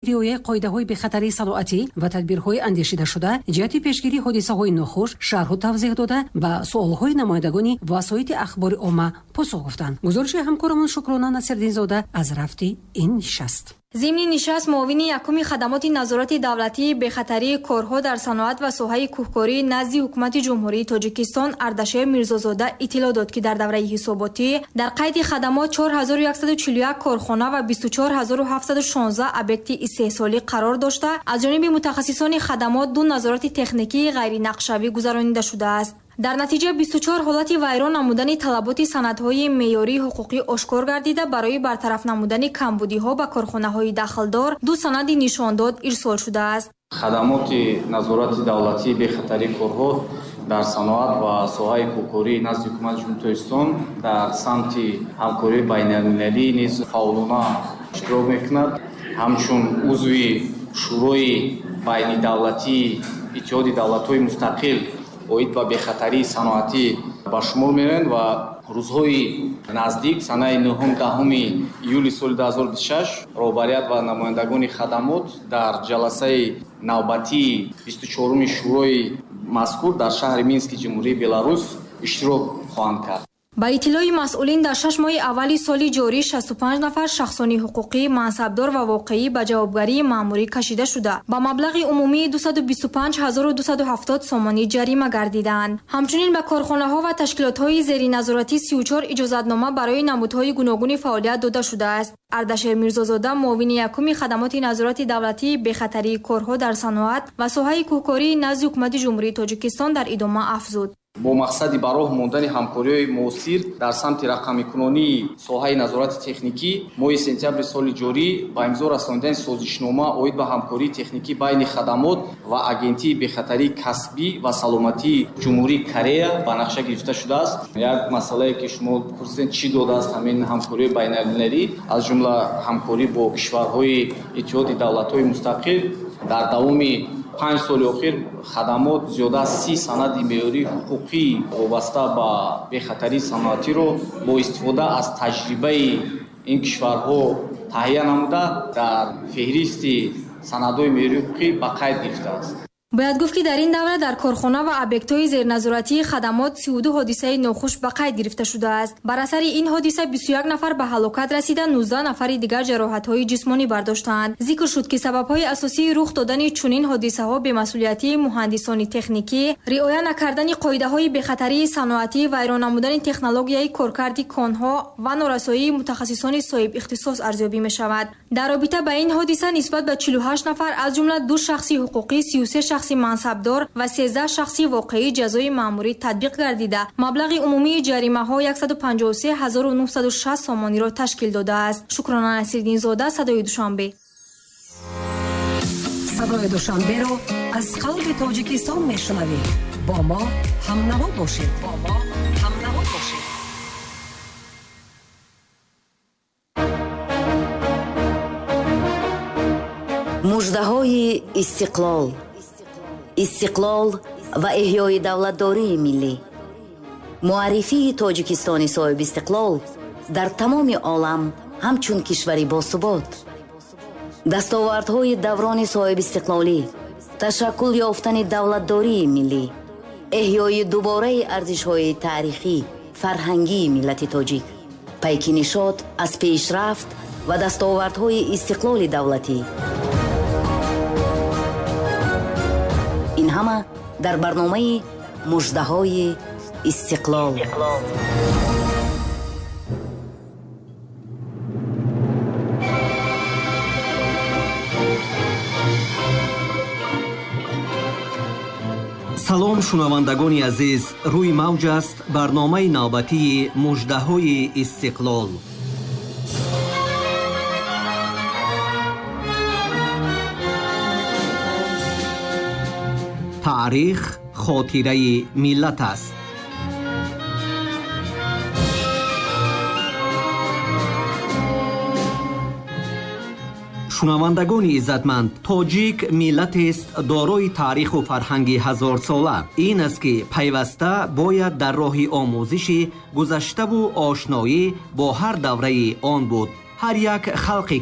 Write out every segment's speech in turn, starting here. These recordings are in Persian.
риояи қоидаҳои бехатарии саноатӣ ва тадбирҳои андешидашуда ҷиҳати пешгирии ҳодисаҳои нохуш шарҳу тавзеҳ дода ба суолҳои намояндагони васоити ахбори омма посух гуфтанд. гузориши ҳамкорамон Шукрона Насирдинзода аз рафти ин нишаст. зимни нишаст муовини якуми хадамоти назорати давлатии бехатарии корҳо дар саноат ва соҳаи кӯҳкорӣ назди ҳукумати ҷумҳурии Тоҷикистон Ардашер Мирзозода иттилоъ дод ки дар давраи ҳисоботӣ дар қайди хадамот 4141 корхона ва 24716 объекти истеҳсолӣ қарор дошта, аз ҷониби мутахассисони хадамот ду назорати техникии ғайринақшавӣ гузаронида шудааст. дар натиҷа 24 ҳолати вайрон намудани талаботи санадҳои меъёрии ҳуқуқӣ ошкор гардида барои бартараф намудани камбудиҳо ба корхонаҳои дахлдор ду санади нишондод ирсол шудааст. хадамоти назорати давлатии бехатарии корҳо дар саноат ва соҳаи кӯҳкорӣ назди ҳукумати ҷумҳурии Тоҷикистон дар самти ҳамкории байналмилалӣ низ фаъолона иштирок мекунад. ҳамчун узви шӯрои байнидавлатии иттиҳоди давлатҳои мустақил оид ба бехатарии саноатӣ ба шумор мераванд ва рӯзҳои наздик санаи 9-10 июли соли 2026 роҳбарият ва намояндагони хадамот дар ҷаласаи навбатии 24-уми шӯрои мазкур дар шаҳри Мински ҷумҳурии Беларус иштирок хоҳанд кард. ба иттилои масъулин дар 6 моҳи аввали соли ҷорӣ 65 нафар шахсони ҳуқуқӣ, мансабдор ва воқеӣ ба ҷавобгарии маъмурӣ кашида шуда ба маблағи умумии 225270 сомонӣ ҷарима гардиданд. ҳамчунин ба корхонаҳо ва ташкилотҳои зери назорати 34 иҷозатнома барои намудҳои гуногуни фаъолият дода шудааст. Ардашер Мирзозода муовини якуми хадамоти назорати давлатии бехатарии корҳо дар саноат ва соҳаи кӯҳкории назди ҳукумати ҷумҳурии Тоҷикистон дар идома афзуд. бо мақсади ба роҳ мондани ҳамкориҳои муосир дар самти рақамикунонии соҳаи назорати техникӣ моҳи сентябри соли ҷорӣ ба имзо расонидани созишнома оид ба ҳамкории техникӣ байни хадамот ва агентии бехатарии касбӣ ва саломатии ҷумҳурии Корея ба нақша гирифта шудааст. як масъалае ки шумо пурсидед чӣ додааст ҳамин ҳамкориҳои байналмилалӣ, аз ҷумла ҳамкорӣ бо кишварҳои иттиҳоди давлатҳои мустақил дар давоми 5 соли охир хадамот зиёда аз 30 санади меъёрии ҳуқуқӣ вобаста ба бехатарии саноатиро бо истифода аз таҷрибаи ин кишварҳо таҳия намуда дар феҳристи санадҳои меъёрии ҳуқуқӣ ба қайд гирифтааст. бояд гуфт ки дар ин давра дар корхона ва объектҳои зерназоратии хадамот 32 ҳодисаи нохуш ба қайд гирифта шудааст. бар асари ин ҳодиса 21 нафар ба ҳалокат расида, 19 нафари дигар ҷароҳатҳои ҷисмонӣ бардоштаанд. зикр шуд ки сабабҳои асосии рух додани чунин ҳодисаҳо бемасъулиятии муҳандисони техникӣ, риоя накардани қоидаҳои бехатарии саноатӣ, вайрон намудани технологияи коркарди конҳо ва норасоии мутахассисони соҳиб ихтисос арзёбӣ мешавад. дар робита ба ин ҳодиса нисбат ба 48 нафар аз ҷумла 2 шахси ҳуқуқӣ, 33 шахси мансабдор ва 13 шахси воқеӣ ҷазои маъмурӣ татбиқ гардида, маблағи умумии ҷаримаҳо 153960 сомониро ташкил додааст. Шукрона Насирдинзода, Садои Душанбе. Садои Душанберо аз қалби Тоҷикистон мешунавед. бо мо ҳамнаво бошед. муждаҳои истиқлол ва эҳёи давлатдории миллӣ. муаррифии Тоҷикистони соҳиби истиқлол дар тамоми олам ҳамчун кишвари босубот. дастовардҳои даврони соҳиби истиқлолӣ, ташаккул ёфтани давлатдории миллӣ, эҳёи дубораи арзишҳои таърихӣ, фарҳангии миллати тоҷик, пайки нишод аз пешрафт ва дастовардҳои истиқлоли давлатӣ. ин ҳама дар барномаи муждаҳои истиқлол. салом шунавандагони азиз, рӯи мавҷ аст барномаи навбатии муждаҳои истиқлол. таърих хотираи миллат аст. шунавандагони иззатманд, тоҷик миллатест дорои таъриху фарҳанги ҳазорсола. ин аст ки пайваста бояд дар роҳи омӯзиши гузаштаву ошноӣ бо ҳар давраи он буд. ҳар як халқе ки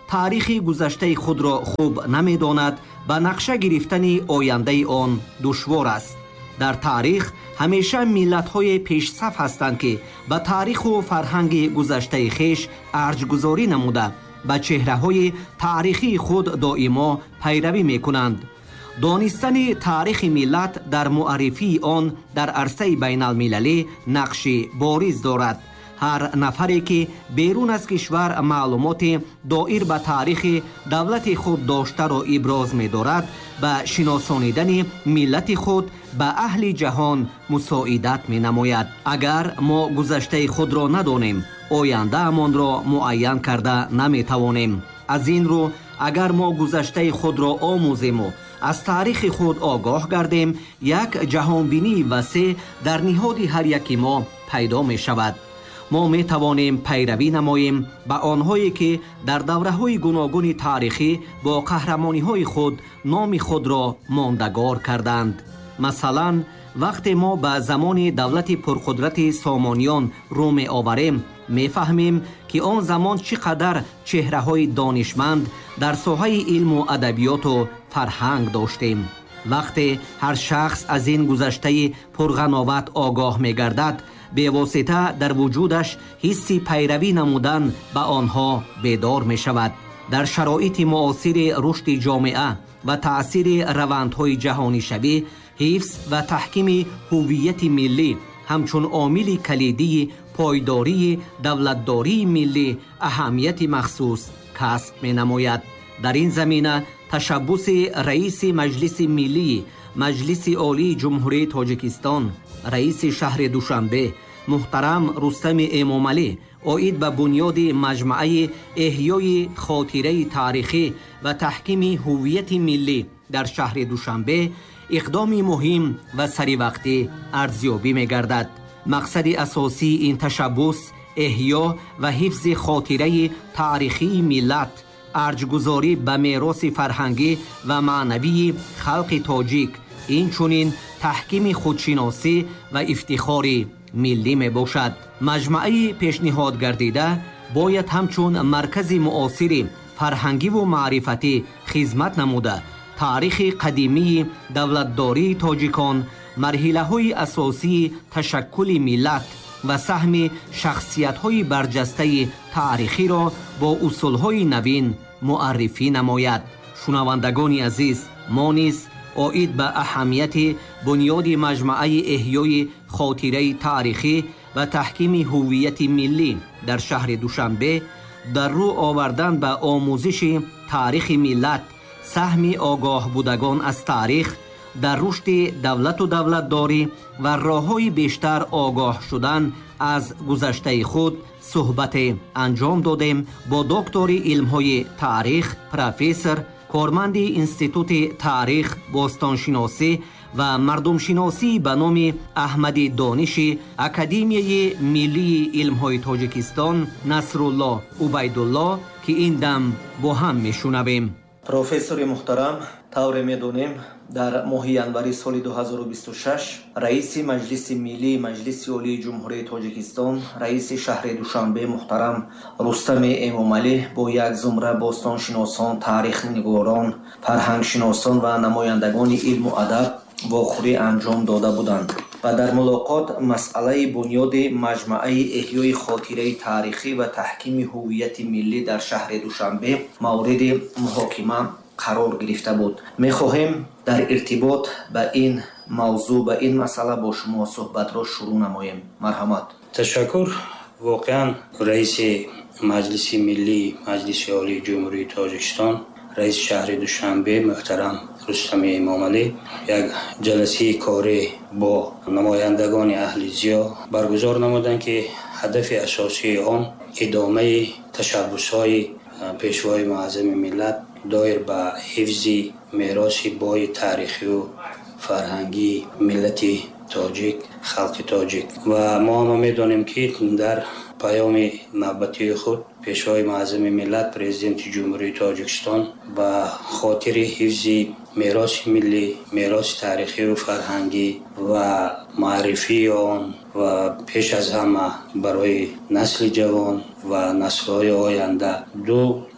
таърихи гузаштаи худро хуб намедонад, ба нақша гирифтани ояндаи он душвор аст. дар таърих ҳамеша миллатҳои пешсаф ҳастанд, ки ба таъриху фарҳанги гузаштаи хеш арҷгузорӣ намуда, ба чеҳраҳои таърихии худ доимо пайравӣ мекунанд. донистани таърихи миллат дар муаррифии он дар арсаи байналмилалӣ нақши бориз дорад. ҳар нафаре ки берун аз кишвар маълумоти доир ба таърихи давлати худ доштаро иброз медорад, ба шиносонидани миллати худ ба аҳли ҷаҳон мусоидат менамояд. агар мо гузаштаи худро надонем, ояндаамонро муайян карда наметавонем. аз ин рӯ агар мо гузаштаи худро омӯзему, аз таърихи худ огоҳ гардем, як ҷаҳонбинии васеъ дар ниҳоди ҳар яки мо пайдо мешавад. мо метавонем пайравӣ намоем ба онҳое ки дар давраҳои гуногуни таърихӣ бо қаҳрамониҳои худ номи худро мондагор карданд. масалан, вақте мо ба замони давлати пурқудрати Сомониён рӯ меоварем, мефаҳмем ки он замон чӣ қадар чеҳраҳои донишманд дар соҳаи илму адабиёту фарҳанг доштем. вақте ҳар шахс аз ин гузаштаи пурғановат огоҳ мегардад, бевосита дар вуҷудаш ҳисси пайравӣ намудан ба онҳо бедор мешавад. дар шароити муосири рушди ҷомеа ва таъсири равандҳои ҷаҳонишавӣ, ҳифз ва таҳкими ҳуввияти миллӣ ҳамчун омили калидии пойдории давлатдории миллӣ аҳамияти махсус касб менамояд. дар ин замина ташаббуси раиси маҷлиси миллии маҷлиси олии ҷумҳурии Тоҷикистон, раиси шаҳри Душанбе, муҳтарам Рустами Эмомалӣ, оид ба бунёди маҷмӯаи эҳёи хотираи таърихӣ ва таҳкими ҳуввияти миллӣ дар шаҳри Душанбе иқдоми муҳим ва саривақтӣ арзёбӣ мегардад. мақсади асосии ин ташаббус эҳё ва ҳифзи хотираи таърихии миллат, арҷгузорӣ ба мероси фарҳангӣ ва маънавии халқи тоҷик, инчунин таҳкими худшиносӣ ва ифтихори миллӣ мебошад. маҷмӯаи пешниҳодгардида бояд ҳамчун маркази муосири фарҳангиву маърифатӣ хизмат намуда, таърихи қадимии давлатдории тоҷикон, марҳилаҳои асосии ташаккули миллат ва саҳми шахсиятҳои барҷастаи таърихиро бо усулҳои навин муаррифӣ намояд. шунавандагони азиз, мо низ оид ба аҳамияти бунёди маҷмӯаи эҳёи хотираи таърихӣ ва таҳкими ҳуввияти миллӣ дар шаҳри Душанбе, дар рӯ овардан ба омӯзиши таърихи миллат, саҳми огоҳ будагон аз таърих, дар рушди давлату давлатдорӣ ва роҳҳои бештар огоҳ шудан аз гузаштаи худ суҳбате анҷом додем бо доктори илмҳои таърих, профессор, корманди Институти таърих, бостоншиносӣ ва мардумшиносӣ ба номи Аҳмади Дониши Академияи Миллии Илмҳои Тоҷикистон Насрулло Убайдулло, ки ин дам бо ҳам мешунавем. профессори муҳтарам, тавре медонем, дар моҳи январи соли 2026 раиси маҷлиси миллии маҷлиси олии ҷумҳурии Тоҷикистон, раиси шаҳри Душанбе муҳтарам Рустами Эмомалӣ бо як зумра бостоншиносон, таърихнигорон, фарҳангшиносон ва намояндагони илму адаб вохӯрӣ анҷом дода буданд ва дар мулоқот масъалаи бунёди маҷмӯаи эҳёи хотираи таърихӣ ва таҳкими ҳуввияти миллӣ дар шаҳри Душанбе мавриди муҳокима қарор гирифта буд. мехоҳем дар иртибот ба ин мавзӯъ, ба ин масъала бо шумо суҳбатро шурӯъ намоем. марҳамат. ташаккур. воқеан раиси маҷлиси миллии маҷлиси олии ҷумҳурии Тоҷикистон, раиси шаҳри Душанбе муҳтарам Рустами Эмомалӣ як ҷаласаи корӣ бо намояндагони аҳли зиё баргузор намуданд, ки ҳадафи асосии он идомаи ташаббусҳои пешвои муаззами миллат доир ба ҳифзи мероси бои таърихию фарҳангии миллати тоҷик, халқи тоҷик. ва мо ҳама медонем, ки дар паёми навбатии худ пешвои муаззами миллат президенти ҷумҳурии Тоҷикистон ба хотири ҳифзи мероси миллӣ, мероси таърихию фарҳангӣ ва маърифии он ва пеш аз ҳама барои насли ҷавон ва наслҳои оянда ду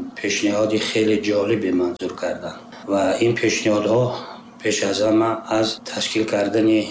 پیشنهاد خیلی جالبی منظور کردن و این پیشنهادها پیش از همه از تشکیل کردن یک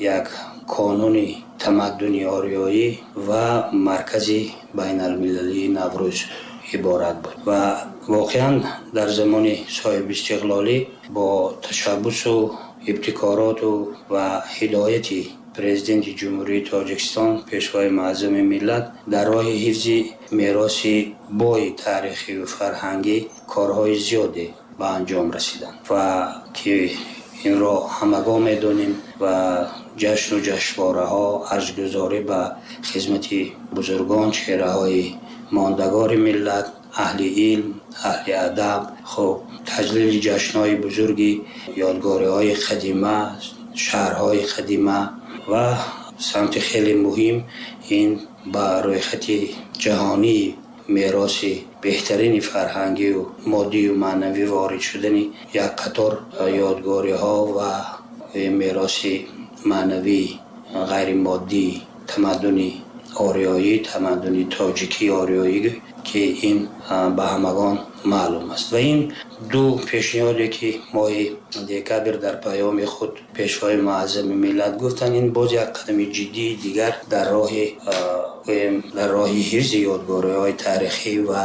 کانون تمدنی آریایی و مرکزی بین المللی نوروز عبارت بود و واقعا در زمان صاحب استقلالی با تشبث و ابتکارات و هدایت پرزیدنت جمهوری تاجیکستان پیشوای معظم ملت در راه حفظ میراث بای تاریخی و فرهنگی کارهای زیادی به انجام رسیدند و که این را همگان می‌دانیم و جشن و جشنواره ها ارزگزاری به خدمت بزرگان چهره‌های ماندگار ملت، اهل علم، اهل ادب، خب تجلیل جشن‌های بزرگی، یادگاری‌های قدیمه، شهرهای قدیمه و سمت خیلی مهم این با روی خط جهانی میراث بهترین فرهنگی و مادی و معنوی وارد شدن یک قطار یادگاری‌ها و میراث معنوی غیر مادی تمدن آریایی، تمدن تاجیکی آریایی که این به همگان معلوم است و این دو پیشنهادی که ماه دکبر در پیام خود پیشوای معظم ملت گفتن این باز یک قدم جدی دیگر در راه حفظ یادگاری‌های تاریخی و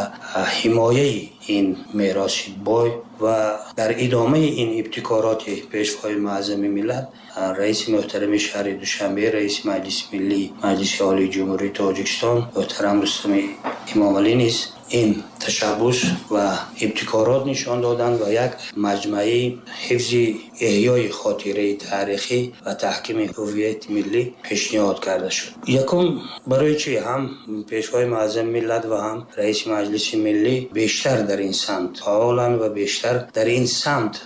حمایه این میراث بای و در ادامه این ابتکارات پیشوای معظم ملت رئیس محترم شهر دوشنبه، رئیس مجلس ملی مجلس عالی جمهوری تاجیکستان محترم رستم امامعلی نیز این تشبث و ابتکارات نشان دادند و یک مجموعه حفظ احیای خاطره تاریخی و تحکیم هویت ملی پیشنهاد کرده شد. یکم برای چی هم پیشوای معظم ملت و هم رئیس مجلس ملی بیشتر در این سمت فعالند و بیشتر در این سمت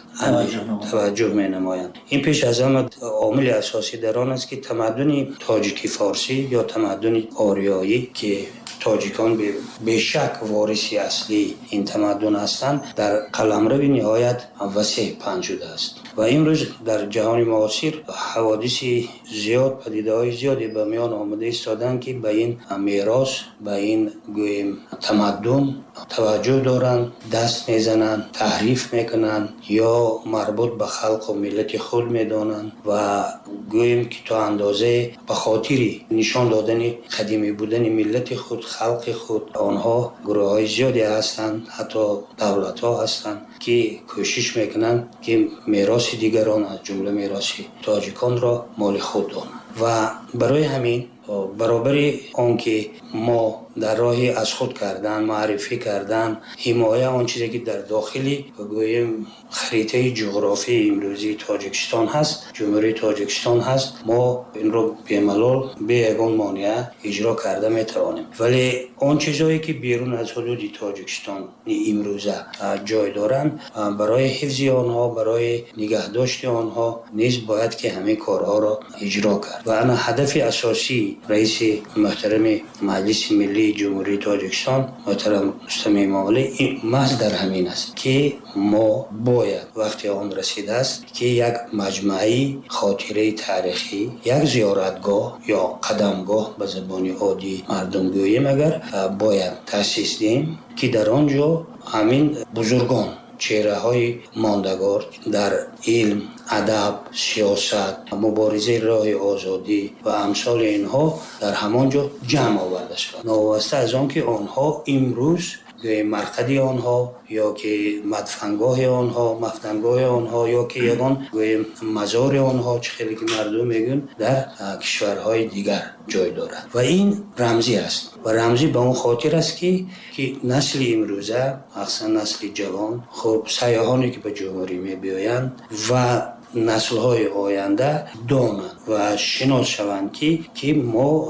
توجه می نمایند. این پیش از همه عامل اساسی در آن است که تمدن تاجیکی فارسی یا تمدن آریایی که تاجیکان به شک وارثی اصلی این تمدن هستند در قلمرو نهایت وسیع پنهان شده است و امروز در جهان معاصر حوادث زیاد، پدیده‌های زیادی به میان آمده ایستادند که به این میراث، به این گویم تمدن توجه دارند، دست میزنند، تحریف میکنند یا مربوط به خلق و ملت خود میدانند و گویم که تا اندازه به خاطر نشان دادن قدیمی بودن ملت خود، خلق خود، آنها گروه‌های زیادی هستند، حتی دولت‌ها هستند که کوشش میکنند که میراث دیگران از جمله میراث تاجیکان را مال خود دانند و برای همین برابر آنکه ما در راهی از خود کردن، معرفی کردن، حمایه آن چیزی که در داخلی بگوییم خریطه جغرافی امروزی تاجیکستان هست، جمهوری تاجیکستان هست، ما این رو به ملال به یگان مانع اجرا کرده میتوانیم. ولی آن چیزایی که بیرون از حدود تاجیکستان امروزه جای دارند، برای حفظ آنها، برای نگهداشت آنها نیز باید که همه کارها را اجرا کرد و انا هدف اساسی رئیس محترم مجلس ملی جمهوری تاجیکستان محترم رستم امامعلی محض در همین است که ما باید وقتی آن رسیده است که یک مجموعه خاطره تاریخی، یک زیارتگاه یا قدمگاه به زبان عادی مردم گوییم اگر باید تأسیس دهیم که در آنجا همین بزرگان، چهره های ماندگار در علم، ادب، سیاست، مبارزه راه آزادی و امثال اینها در همانجا جمع آورده شد. ناواسطه از آن که آنها امروز مرقدی آنها یا که مدفنگاه آنها، مفتنگاه آنها یا که یگان مزار آنها چه خیلی که مردم میگن در کشورهای دیگر جای دارد و این رمزی است و رمزی به اون خاطر است که نسل امروزه، مخصوصا نسل جوان، خب سیاحانی که به جمهوری میبیایند و نسل‌های آینده دانند و شناس شوند که ما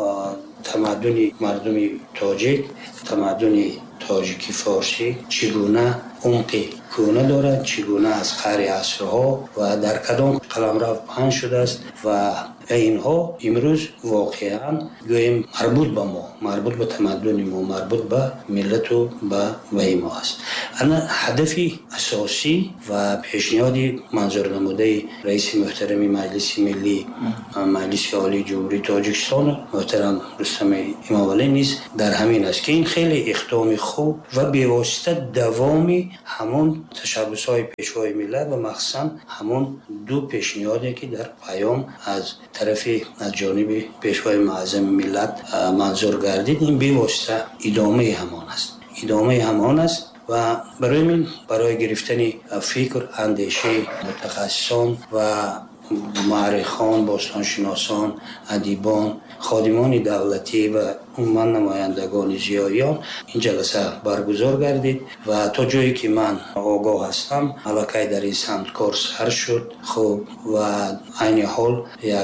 تمدن مردم تاجیک، تمدن تاجیکی فارسی چگونه عمق گونه دارد، چگونه از قهر عصرها و در کدام قلمرو پنهان شده است و اینها امروز واقعا گویم مربوط به ما، مربوط به تمدن ما، مربوط به ملت و به ما است. انا هدف اساسی و پیشنهادی منظور نموده رئیس محترم مجلس ملی مجلس عالی جمهوری تاجیکستان محترم رستم امامعلی نیز در همین است که این خیلی اقدام خوب و بی‌واسطه دوامی همون تشبس‌های پیشوای ملت و مخصوصا همون دو پیشنهادی که در پیام از طرف از جانب پیشوای معظم ملت منظور گردید، این بی‌واسطه ادامه همان است و برای گرفتن فکر، اندیشه متخصصان و معرخان، باستانشناسان، ادیبان، خادمان دولتی و عموما نمایندگان زیایان این جلسه برگزار گردید و تا جایی که من آگاه هستم الکی در این سمت کار سر شد. خب و عین حال یک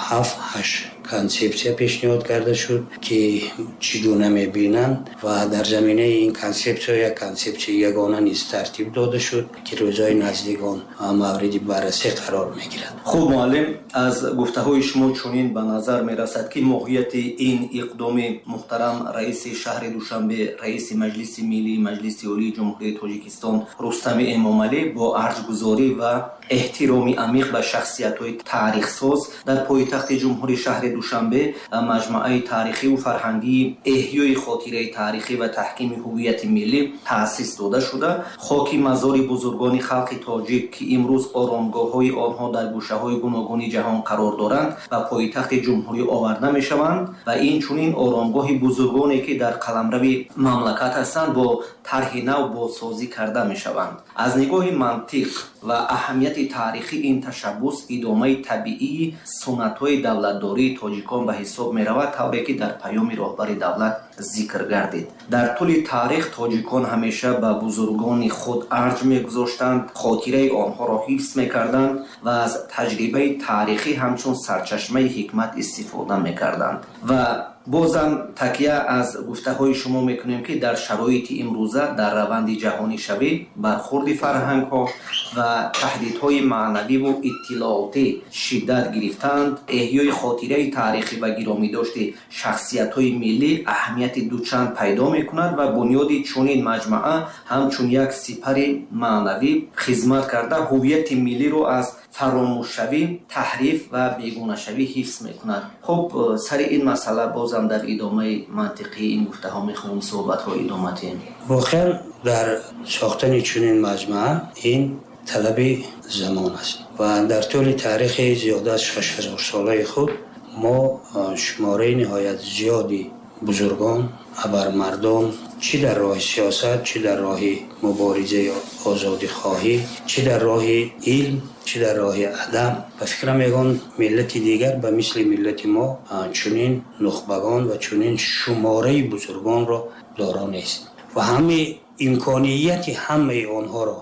7-8 کانسپسیا پیشنهاد کرده شد که چگونه میبینند و در زمینه این کانسپسیا یک کانسپسیا یگانه نیز ترتیب داده شد که روزهای نزدیکان مورد بررسی قرار میگیرد. خوب معلم، از گفته‌های شما چنین به نظر میرسد که ماهیت این اقدام محترم رئیس شهر دوشنبه، رئیس مجلس ملی مجلس عالی جمهوری تاجیکستان رستم امامعلی با ارجگذاری و احترام عمیق به شخصیت‌های تاریخ‌ساز در پایتخت جمهوری شهر دوشنبه مجمع تاریخی و فرهنگی احیای خاطره تاریخی و تحکیم هویت ملی تأسیس داده شده. خاک مزار بزرگان خلق تاجیک که امروز آرامگاه‌های آنها در گوشه‌های گوناگون جهان قرار دارند و پایتخت جمهوری آورده می‌شوند و این چنین آرامگاه بزرگانی که در قلمرو مملکت هستند با طرح نو بازسازی کرده می‌شوند. از نگاه منطق و اهمیت تاریخی این تشبس ادامه طبیعی سنت‌های دولتداری تاجیکان به حساب می‌رود، طوری که در پیام رهبر دولت ذکر گردید. در طول تاریخ تاجیکان همیشه به بزرگان خود ارج می‌گذاشتند، خاطره آنها را حفظ می‌کردند و از تجربه تاریخی همچون سرچشمه حکمت استفاده می‌کردند. و بازم تکیه از گفته‌های شما میکنیم که در شرایط امروزه در روند جهانی شوی برخورد فرهنگ‌ها و تهدیدهای معنوی و اطلاعاتی شدت گرفتند، احیای خاطره تاریخی و گرامی داشته شخصیت‌های ملی اهمیت دوچند پیدا میکند و بنیاد چنین مجموعه همچون یک سپر معنوی خدمت کرده هویت ملی رو از فراموش‌شوی، تحریف و بیگانه‌شوی حفظ میکند. خب سر این مسئله بازم در ادامه منطقی این گفته‌ها میخوایم صحبت رو ادامه دهیم. واقعا در ساختن چنین مجموعه این طلب زمان است و در طول تاریخ زیاده از 6000 ساله خود ما شماره نهایت زیادی بزرگان، ابرمردان، چی در راه سیاست، چی در راه مبارزه آزادی خواهی، چی در راه علم، چی در راه ادب و فکرم یگان ملت دیگر به مثل ملت ما چنین نخبگان و چنین شماره بزرگان را دارا نیست و همه امکانیت همه آنها را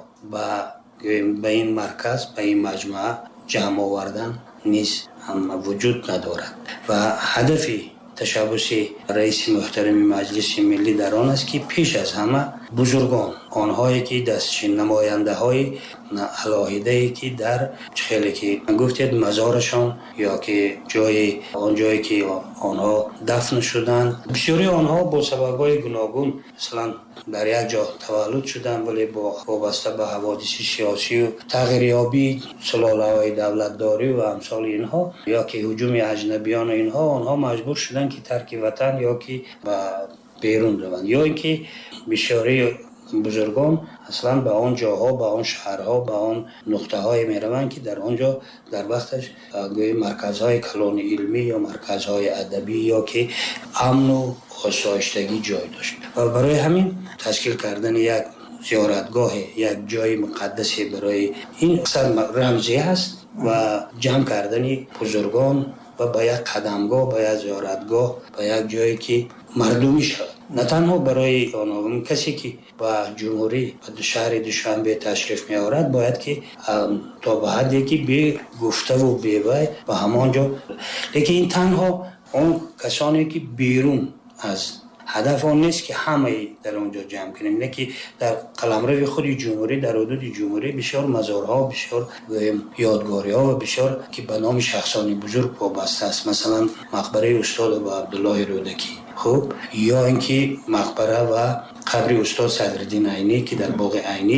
به این مرکز، به این مجموعه جمع آوردن نیز هم وجود ندارد و هدف تشبس رئیس محترم مجلس ملی در آن است که پیش از همه بزرگان، آنهایی که دستچین نماینده های علاهیده‌ای که در خیلی که گفتید مزارشان یا که جایی که آنها دفن شدند، بسیاری آنها با سبب‌های گوناگون مثلا در یک جا تولد شدند ولی با وابسته به حوادث سیاسی و تغییریابی سلاله‌های دولتداری و امثال اینها یا که هجوم اجنبیان اینها، آنها مجبور شدند که ترک وطن یا که بیرون روند یا اینکه بسیاری بزرگان اصلا به آن جاها، به آن شهرها، به آن نقطه های می روند که در آنجا در وقتش مرکزهای کلان علمی یا مرکزهای ادبی یا که امن و آسایشتگی جای داشت و برای همین تشکیل کردن یک زیارتگاه، یک جای مقدسی برای این اصلا رمزی است و جمع کردن بزرگان و به یک قدمگاه، به یک زیارتگاه، به یک جایی که مردمی شود. نه تنها برای آنها، کسی که با جمهوری به شهر دوشنبه تشریف می آورد باید که تا به حدی که به گفته و بیوه به همانجا، لیکن این تنها اون کسانی که بیرون از ҳадаф он нест ки ҳамаи дар онҷо ҷамъ кунем, не ки дар қаламрави худи ҷумҳурӣ, дар ҳудуди ҷумҳурӣ бисёр мазорҳо, бисёр ёдгориҳо ва бисёр ки ба номи шахсони бузург вобаста аст. Масалан мақбараи устод Аба Абдуллоҳи Рӯдакӣ, хуб, ё ин ки мақбара ва қабри устод Садриддин Айнӣ ки дар боғи Айнӣ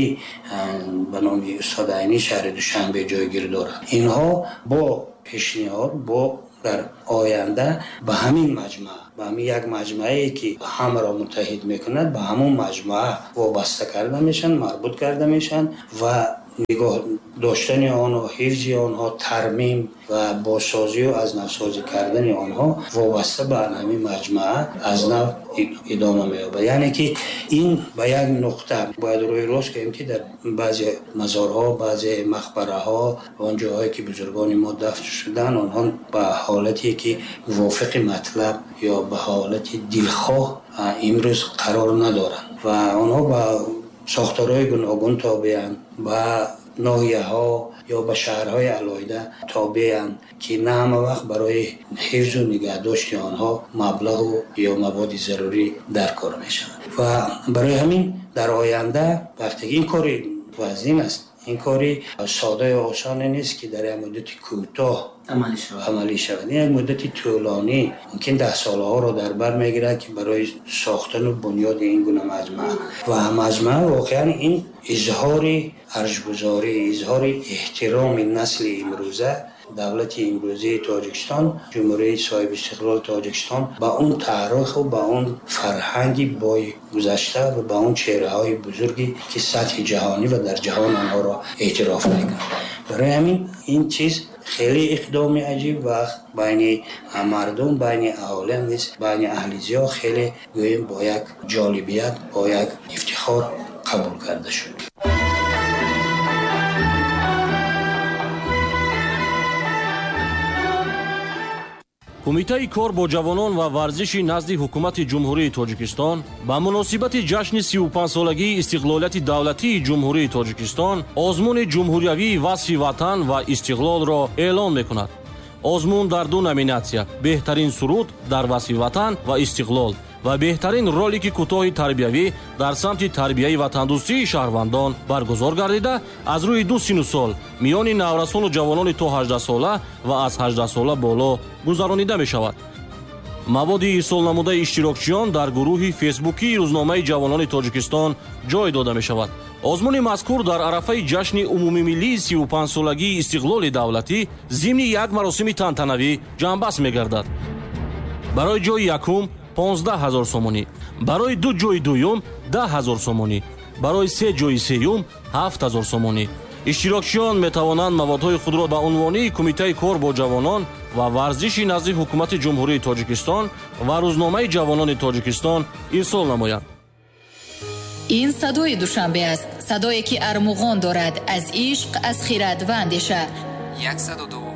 ба номи устод Айнӣ шаҳри Душанбе ҷойгир дорад. Инҳо бо пешниҳод бо дар оянда ба ҳамин маҷмӯа, ба ҳамин як маҷмӯае ки ҳамаро муттаҳид мекунад, ба ҳамон маҷмӯа вобаста карда мешанд, марбут карда мешанд ва нигоҳ доштани онҳо, ҳифзи онҳо, тармим ва босозию аз навсозӣ кардани онҳо вобаста ба ҳамин маҷмӯа аз нав идома меёбад. яъне ки ин ба як нуқта бояд рӯи рост кунем ки дар баъзе мазорҳо, баъзе мақбараҳо, он ҷойҳое ки бузургони мо дафн шуданд, онҳо ба ҳолате ки мувофиқи матлаб ё ба ҳолати дилхоҳ имрӯз қарор надоранд ва онҳо ба сохторҳои гуногун тобеанд, ба ноҳияҳо ё ба шаҳрҳои алоҳида тобеанд ки на ҳама вақт барои ҳифзу нигаҳдошти онҳо маблағу ё маводи зарурӣ дар кор мешавад. ва барои ҳамин дар оянда вақте ин кори вазнин аст, ин кори содаю осоне нест ки дар як муддати кӯтоҳ амалӣ шавад. ин як муддати тӯлонӣ, мумкин 10 солаҳоро дар бар мегирад ки барои сохтану бунёди ин гуна маҷмӯа ва маҷмӯа воқеан ин изҳори аршгузорӣ, изҳори эҳтироми насли имрӯза, давлати имрӯзии Тоҷикистон, ҷумҳурии соҳиби истиқлоли Тоҷикистон ба он таъриху ба он фарҳанги бои гузашта ва ба он чеҳраҳои бузурги ки сатҳи ҷаҳонӣ ва дар ҷаҳон онҳоро эътироф мекунад. барои ҳамин ин чиз хеле иқдоми аҷиб ва байни мардум, байни аҳолӣ низ байни аҳли зиё хеле гӯем бо як ҷолибият, бо як ифтихор қабул карда шуд. кумитаи кор бо ҷавонон ва варзиши назди ҳукумати ҷумҳурии Тоҷикистон ба муносибати ҷашни 35-солагии истиқлолияти давлатии ҷумҳурии Тоҷикистон озмуни ҷумҳуриявии васфи ватан ва истиқлолро эълон мекунад. озмун дар ду номинатсия: беҳтарин суруд дар васфи ватан ва истиқлол ва беҳтарин ролики кӯтоҳи тарбиявӣ дар самти тарбияи ватандӯстии шаҳрвандон баргузор гардида аз рӯи ду сину сол миёни наврасону ҷавонони то 18 сола ва аз 18 сола боло гузаронида мешавад. маводи ирсол намудаи иштирокчиён дар гурӯҳи фейсбукии рӯзномаи ҷавонони Тоҷикистон ҷой дода мешавад. озмуни мазкур дар арафаи ҷашни умумимиллии 35-солагии истиқлоли давлатӣ зимни як маросими тантанавӣ ҷамъбаст мегардад. барои ҷои якум 15,000 сомонӣ, барои ду ҷои дуюм 10,000 сомонӣ, барои се ҷои сеюм 7,000 сомонӣ. иштирокчиён метавонанд маводҳои худро ба унвони кумитаи кор бо ҷавонон ва варзиши назди ҳукумати ҷумҳурии Тоҷикистон ва рӯзномаи ҷавонони Тоҷикистон ирсол намоянд. ин садои Душанбе аст, садое ки армуғон дорад аз ишқ, аз хират ва андеша. 102